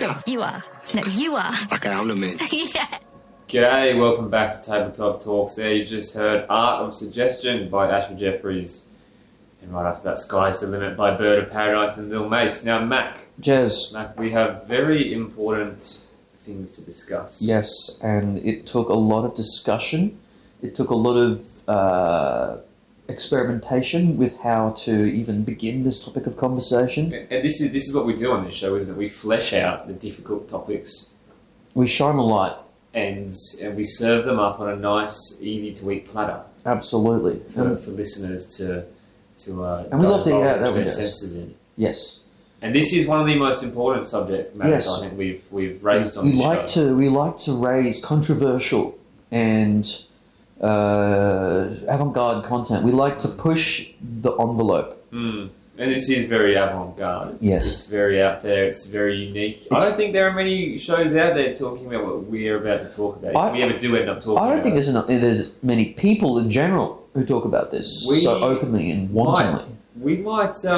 You are. No, you are. Okay, I'm the man. Yeah. G'day, welcome back to Tabletop Talks. There you just heard Art of Suggestion by Asher Jeffries. And right after that, Sky's the Limit by Bird of Paradise and Lil Mace. Now, Mac, we have very important things to discuss. Yes, and it took a lot of discussion. It took a lot of experimentation with how to even begin this topic of conversation. And this is what we do on this show, isn't it? We flesh out the difficult topics. We shine a light. And we serve them up on a nice, easy-to-eat platter. Absolutely. For listeners to and we love to eat out, don't we, their guys? senses in. Yes. And this is one of the most important subject matters I think we've raised on this show. We like to raise controversial and avant-garde content. We like to push the envelope. And this is very avant-garde. It's very out there. It's very unique. I don't think there are many shows out there talking about what we're about to talk about. If we ever do end up talking about it. I don't think there's many people in general who talk about this so openly and wantonly. We might... this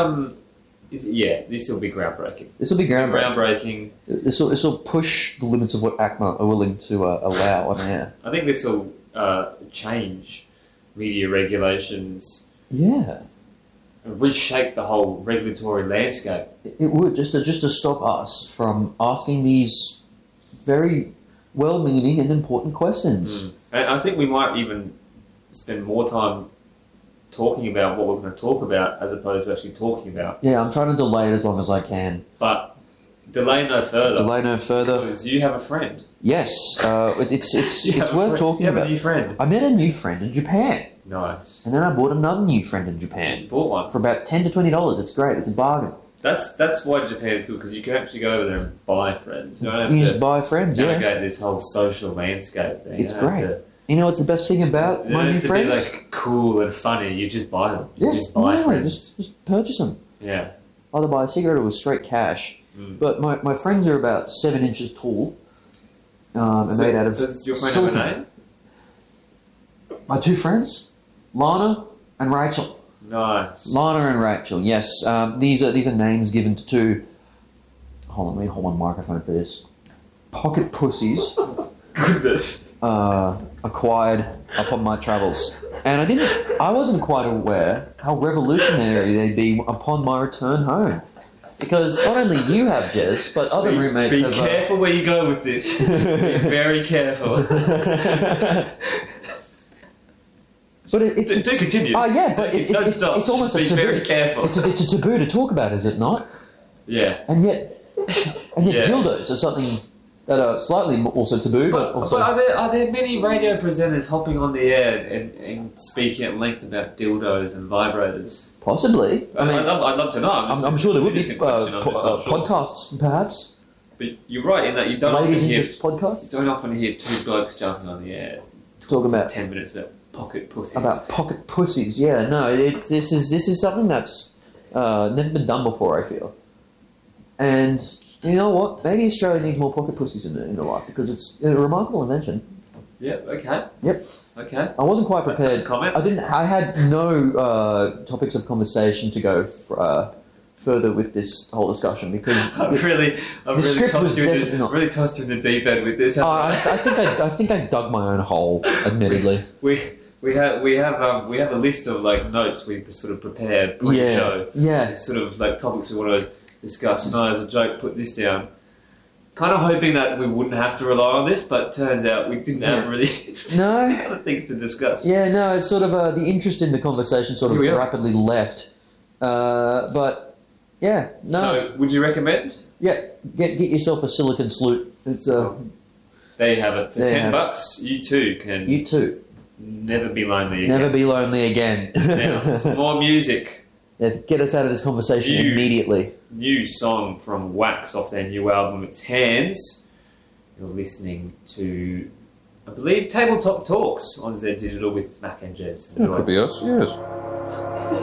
will be groundbreaking. This will be groundbreaking. This will push the limits of what ACMA are willing to allow on air. I think this will change media regulations. Yeah. And reshape the whole regulatory landscape. It would, just to stop us from asking these very well-meaning and important questions. And I think we might even spend more time talking about what we're going to talk about as opposed to actually talking about. Yeah, I'm trying to delay it as long as I can. But delay no further. Because you have a friend. Yes, it's worth talking about. You have a new friend. I met a new friend in Japan. Nice. And then I bought another new friend in Japan. You bought one? For about $10 to $20. It's great. It's a bargain. That's why Japan's good, because you can actually go over there and buy friends. You don't have to just buy friends, navigate this whole social landscape thing. It's great. You know what's the best thing about my new friends? You don't have to be like cool and funny. You just buy them. You just buy friends. Just purchase them. Yeah. Either buy a cigarette or with straight cash. But my friends are about 7 inches tall. And made out of... Does your friend have a name? My two friends? Lana and Rachel. Nice. Lana and Rachel, yes. These are names given to two... Hold on, let me hold my microphone for this. Pocket pussies. Goodness. Acquired upon my travels. And I wasn't quite aware how revolutionary they'd be upon my return home. Because not only you have Jez, but other roommates have... Be careful where you go with this. Be very careful. But it's do continue. Oh yeah, but it's almost be very careful. It's a taboo to talk about, is it not? Yeah. And yet dildos are something that are slightly also taboo, but also... But are there many radio presenters hopping on the air and speaking at length about dildos and vibrators? Possibly. I'd love to know. I'm sure there would be podcasts, perhaps. But you're right in that you don't Ladies often hear... podcasts? You don't often hear two blokes jumping on the air talking about 10 minutes about pocket pussies. About pocket pussies, yeah. No, this is something that's never been done before, I feel. And you know what? Maybe Australia needs more pocket pussies in their life, because it's a remarkable invention. Yep. Okay. Yep. Okay. I wasn't quite prepared. That's a comment. I had no topics of conversation to go further with this whole discussion, because I've really tossed you in the deep end with this. I think I dug my own hole, admittedly. We have a list of like notes we sort of prepare pre-show. Yeah. Sort of like topics we want to discuss. And I, as a joke, put this down. Kind of hoping that we wouldn't have to rely on this, but turns out we didn't have really other things to discuss. Yeah, no, it's sort of the interest in the conversation sort of rapidly left. But yeah, no. So, would you recommend? Yeah, get yourself a silicon slute. It's there you have it. For $10, you too can. You too. Never be lonely again. Never be lonely again. Now, some more music. Yeah, get us out of this conversation immediately. New song from Wax off their new album, It's Hands. You're listening to, I believe, Tabletop Talks on Z Digital with Mac and Jez. That could be us, yes.